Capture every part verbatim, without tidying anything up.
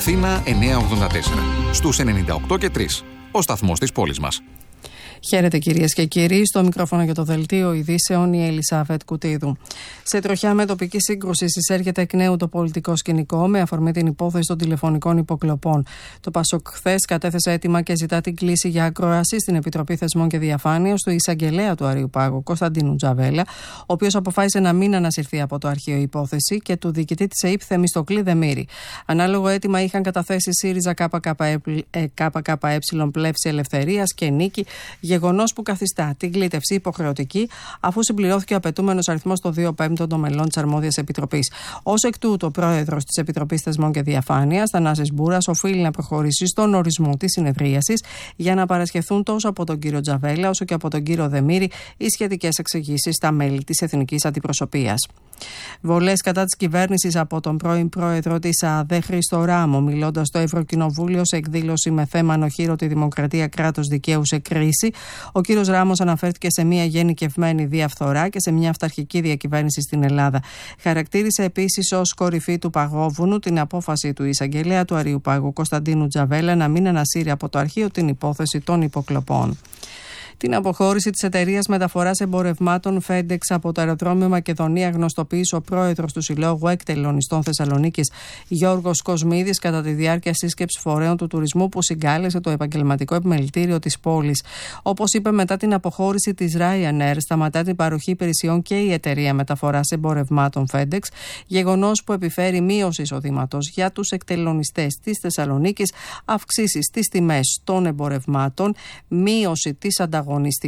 Αθήνα εννιακόσια ογδόντα τέσσερα. Στους ενενήντα οκτώ και τρία. Ο σταθμός της πόλης μας. Χαίρετε κυρίες και κύριοι, στο μικρόφωνο για το δελτίο ειδήσεων η Ελισάβετ Κουτίδου. Σε τροχιά με τοπική σύγκρουση εισέρχεται εκ νέου το πολιτικό σκηνικό με αφορμή την υπόθεση των τηλεφωνικών υποκλοπών. Το ΠΑΣΟΚ χθες κατέθεσε αίτημα και ζητά την κλήση για ακρόαση στην Επιτροπή Θεσμών και Διαφάνειας του εισαγγελέα του Αριού Πάγου, Κωνσταντίνου Τζαβέλα, ο οποίος αποφάσισε να μην ανασυρθεί από το αρχείο υπόθεση, και του διοικητή της ΕΥΠ Θεμιστοκλή Δεμήρη. Ανάλογο αίτημα είχαν καταθέσει ΣΥΡΙΖΑ ΚΚΕ Πλεύση Ελευθερίας και Νίκη. Γεγονός που καθιστά την κλήτευση υποχρεωτική, αφού συμπληρώθηκε ο απαιτούμενος αριθμός των δύο πέμπτων των μελών της αρμόδιας επιτροπής. Ως εκ τούτου, ο πρόεδρος της Επιτροπής Θεσμών και Διαφάνειας, Θανάσης Μπούρας, οφείλει να προχωρήσει στον ορισμό της συνεδρίασης για να παρασχεθούν τόσο από τον κύριο Τζαβέλα όσο και από τον κύριο Δεμήρη οι σχετικές εξηγήσεις στα μέλη της Εθνικής Αντιπροσωπείας. Βολές κατά της κυβέρνησης από τον πρώην πρόεδρο της ΑΔΕ Χρήστο Ράμο, μιλώντας στο Ευρωκοινοβούλιο σε εκδήλωση με θέμα ανοχήρωτη δημοκρατία, κράτος δικαίου σε κρίση. Ο κύριος Ράμος αναφέρθηκε σε μια γενικευμένη διαφθορά και σε μια αυταρχική διακυβέρνηση στην Ελλάδα. Χαρακτήρισε επίσης ως κορυφή του παγόβουνου την απόφαση του εισαγγελέα του Αριού Πάγου Κωνσταντίνου Τζαβέλα να μην ανασύρει από το αρχείο την υπόθεση των υποκλοπών. Την αποχώρηση της εταιρείας μεταφοράς εμπορευμάτων FedEx από το αεροδρόμιο Μακεδονία γνωστοποίησε ο πρόεδρος του Συλλόγου Εκτελονιστών Θεσσαλονίκης, Γιώργος Κοσμίδης, κατά τη διάρκεια σύσκεψης φορέων του τουρισμού που συγκάλεσε το επαγγελματικό επιμελητήριο της πόλης. Όπως είπε, μετά την αποχώρηση της Ryanair, σταματά την παροχή υπηρεσιών και η εταιρεία μεταφοράς εμπορευμάτων FedEx, γεγονός που επιφέρει μείωση εισοδήματος για τους εκτελονιστές της Θεσσαλονίκης, αυξήσεις στις τιμές των εμπορευμάτων, μείωση της ανταγωνιστικότητας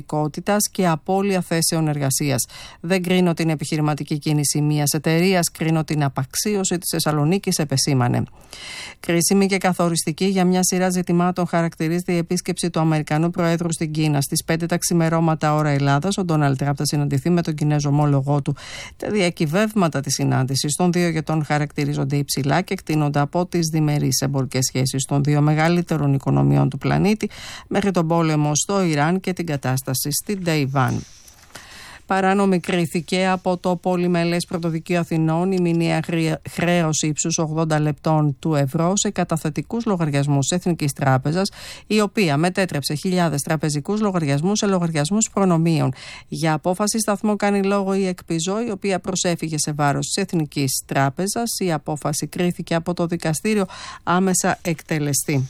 και απώλεια θέσεων εργασίας. Δεν κρίνω την επιχειρηματική κίνηση μιας εταιρείας, κρίνω την απαξίωση της Θεσσαλονίκης, επεσήμανε. Κρίσιμη και καθοριστική για μια σειρά ζητημάτων χαρακτηρίζεται η επίσκεψη του Αμερικανού Προέδρου στην Κίνα. Στις πέντε τα ξημερώματα ώρα Ελλάδας, ο Ντόναλντ Τραμπ θα συναντηθεί με τον Κινέζο ομόλογό του. Τα διακυβεύματα της συνάντησης των δύο ηγετών χαρακτηρίζονται υψηλά και εκτείνονται από τις διμερείς εμπορικές σχέσεις των δύο μεγαλύτερων οικονομιών του πλανήτη μέχρι τον πόλεμο στο Ιράν και την κατάσταση στην Ταϊβάν. Παράνομη κρίθηκε από το Πολυμελές Πρωτοδικείο Αθηνών η μηνιαία χρέωση ύψους ογδόντα λεπτών του ευρώ σε καταθετικούς λογαριασμούς Εθνικής Τράπεζας, η οποία μετέτρεψε χιλιάδες τραπεζικούς λογαριασμούς σε λογαριασμούς προνομίων. Για απόφαση σταθμό κάνει λόγο η ΕΚΠΙΖΟ, η οποία προσέφυγε σε βάρος της Εθνικής Τράπεζας. Η απόφαση κρίθηκε από το δικαστήριο άμεσα εκτελεστή.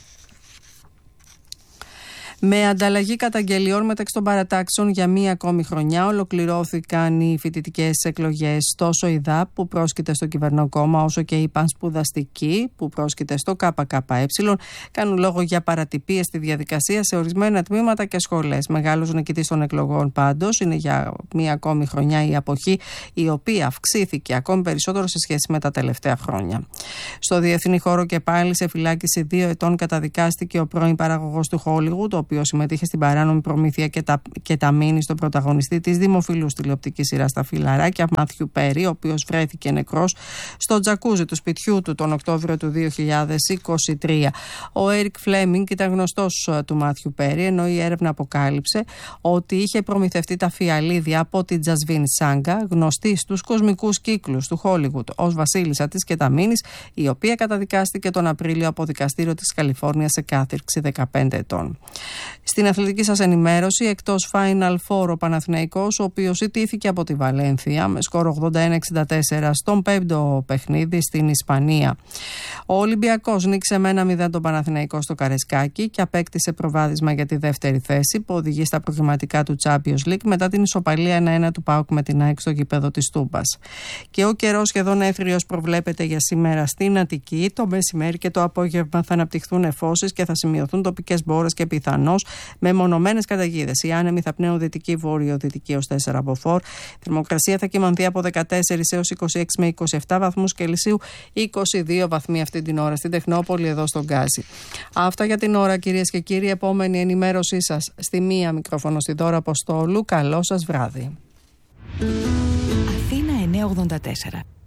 Με ανταλλαγή καταγγελιών μεταξύ των παρατάξεων για μία ακόμη χρονιά ολοκληρώθηκαν οι φοιτητικές εκλογές. Τόσο η ΔΑΠ που πρόσκειται στο κυβερνοκόμμα, όσο και η Πανσπουδαστική που πρόσκειται στο ΚΚΕ κάνουν λόγο για παρατυπίες στη διαδικασία σε ορισμένα τμήματα και σχολές. Μεγάλος νικητής των εκλογών πάντως είναι για μία ακόμη χρονιά η αποχή, η οποία αυξήθηκε ακόμη περισσότερο σε σχέση με τα τελευταία χρόνια. Στο διεθνή χώρο και πάλι σε φυλάκιση δύο ετών καταδικάστηκε ο πρώην παραγωγός του Hollywood, ο οποίος συμμετείχε στην παράνομη προμήθεια και, τα, και ταμείνει στον πρωταγωνιστή της δημοφιλούς τηλεοπτικής σειράς Τα Φιλαράκια, Μάθιου Πέρι, ο οποίος βρέθηκε νεκρός στο τζακούζι του σπιτιού του τον Οκτώβριο του δύο χιλιάδες είκοσι τρία. Ο Έρικ Φλέμινγκ ήταν γνωστός του Μάθιου Πέρι, ενώ η έρευνα αποκάλυψε ότι είχε προμηθευτεί τα φιαλίδια από την Τζασβίν Σάγκα, γνωστή στους κοσμικούς κύκλους του Hollywood ως βασίλισσα της κεταμίνης, η οποία καταδικάστηκε τον Απρίλιο από δικαστήριο της Καλιφόρνιας σε κάθυρξη δεκαπέντε ετών. Στην αθλητική σας ενημέρωση, εκτός Final Four ο Παναθηναϊκός, ο οποίος ιτήθηκε από τη Βαλένθια με σκορ ογδόντα ένα εξήντα τέσσερα στον πέμπτο παιχνίδι στην Ισπανία. Ο Ολυμπιακός νίκησε με ένα μηδέν τον Παναθηναϊκό στο Καρεσκάκι και απέκτησε προβάδισμα για τη δεύτερη θέση που οδηγεί στα προκριματικά του Champions League μετά την ισοπαλία ένα ένα του ΠΑΟΚ με την ΑΕΚ στο γήπεδο της Τούμπας. Και ο καιρός σχεδόν έθριος προβλέπεται για σήμερα στην Αττική. Το μεσημέρι και το απόγευμα θα αναπτυχθούν νεφώσεις και θα σημειωθούν τοπικές μπόρες και πιθανώς με μονομένες καταιγίδες. Οι άνεμοι θα πνέουν δυτική βόρειο-δυτική έως τέσσερα από φορ. Η θερμοκρασία θα κυμανθεί από δεκατέσσερα έως είκοσι έξι με είκοσι επτά βαθμούς Κελσίου, είκοσι δύο βαθμοί αυτή την ώρα στην Τεχνόπολη εδώ στον Γκάζι. Αυτά για την ώρα, κυρίες και κύριοι. Επόμενη ενημέρωσή σας στη μία, μικρόφωνο στη Δώρα Αποστόλου. Καλό σας βράδυ. Αθήνα εννιακόσια ογδόντα τέσσερα.